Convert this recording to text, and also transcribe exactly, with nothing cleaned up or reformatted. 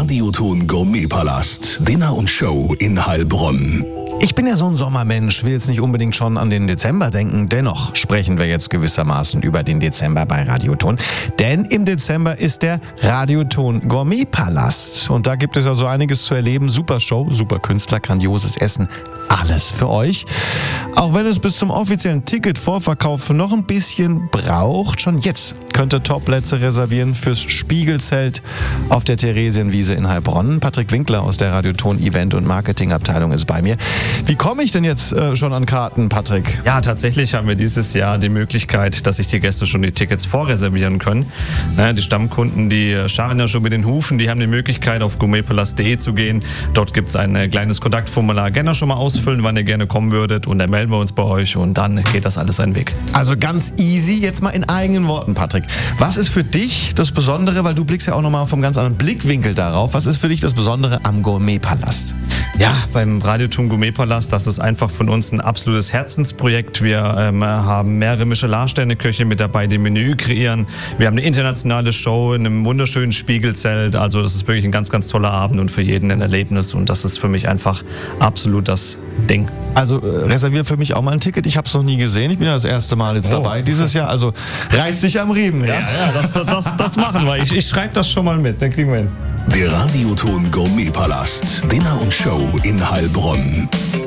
Radioton Gourmetpalast, Dinner und Show in Heilbronn. Ich bin ja so ein Sommermensch, will jetzt nicht unbedingt schon an den Dezember denken. Dennoch sprechen wir jetzt gewissermaßen über den Dezember bei Radioton. Denn im Dezember ist der Radioton Gourmetpalast. Und da gibt es ja so einiges zu erleben. Super Show, super Künstler, grandioses Essen. Alles für euch. Auch wenn es bis zum offiziellen Ticket-Vorverkauf noch ein bisschen braucht, schon jetzt könnt ihr Top-Plätze reservieren fürs Spiegelzelt auf der Theresienwiese in Heilbronn. Patrick Winkler aus der Radioton Event- und Marketingabteilung ist bei mir. Wie komme ich denn jetzt äh, schon an Karten, Patrick? Ja, tatsächlich haben wir dieses Jahr die Möglichkeit, dass sich die Gäste schon die Tickets vorreservieren können. Ne, die Stammkunden, die scharren ja schon mit den Hufen, die haben die Möglichkeit, auf gourmetpalast punkt de zu gehen. Dort gibt es ein äh, kleines Kontaktformular. Gerne schon mal ausfüllen, wann ihr gerne kommen würdet, und dann melden wir uns bei euch und dann geht das alles seinen Weg. Also ganz easy, jetzt mal in eigenen Worten, Patrick. Was ist für dich das Besondere, weil du blickst ja auch nochmal vom ganz anderen Blickwinkel darauf, was ist für dich das Besondere am Gourmetpalast? Ja, beim Radioton Gourmetpalast, das ist einfach von uns ein absolutes Herzensprojekt. Wir ähm, haben mehrere Michelin-Sterne-Köche mit dabei, die Menü kreieren. Wir haben eine internationale Show in einem wunderschönen Spiegelzelt. Also das ist wirklich ein ganz, ganz toller Abend und für jeden ein Erlebnis. Und das ist für mich einfach absolut das Ding. Also äh, reservier für mich auch mal ein Ticket. Ich habe es noch nie gesehen. Ich bin ja das erste Mal jetzt Oh. dabei dieses Jahr. Also reiß dich am Riemen. Ja? Ja, ja, das, das, das machen wir. Ich, ich schreibe das schon mal mit, dann kriegen wir hin. Der Radioton Gourmetpalast, Dinner und Show in Heilbronn.